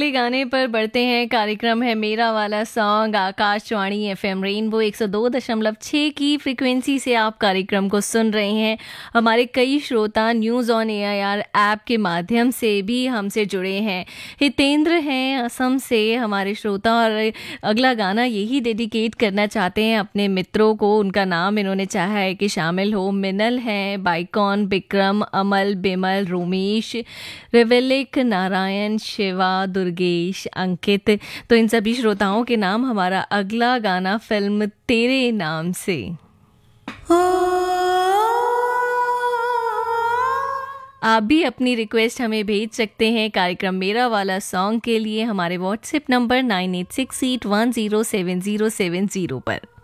अगले गाने पर बढ़ते हैं। कार्यक्रम है मेरा वाला सॉन्ग। आकाशवाणी एफएम रेनबो 102.6 की फ्रीक्वेंसी से आप कार्यक्रम को सुन रहे हैं। हमारे कई श्रोता न्यूज़ ऑन एआईआर ऐप के माध्यम से भी हमसे जुड़े हैं। हितेंद्र हैं असम से हमारे श्रोता, और अगला गाना यही डेडिकेट करना चाहते हैं अपने मित्रों को। उनका नाम इन्होंने चाहा है कि शामिल हो। मिनल हैं, बाइकॉन, विक्रम, अमल, बिमल, रोमेश, रिवेलिक, नारायण, शिवा, दुर्गेश, अंकित। तो इन सभी श्रोताओं के नाम हमारा अगला गाना फिल्म तेरे नाम से। आप भी अपनी रिक्वेस्ट हमें भेज सकते हैं कार्यक्रम मेरा वाला सॉन्ग के लिए हमारे व्हाट्सएप नंबर 9868107070 पर।